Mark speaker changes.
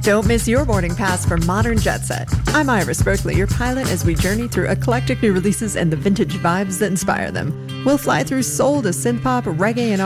Speaker 1: Don't miss your boarding pass for Modern Jet Set. I'm Iris Berkeley, your pilot, as we journey through eclectic new releases and the vintage vibes that inspire them. We'll fly through soul to synth-pop, reggae, and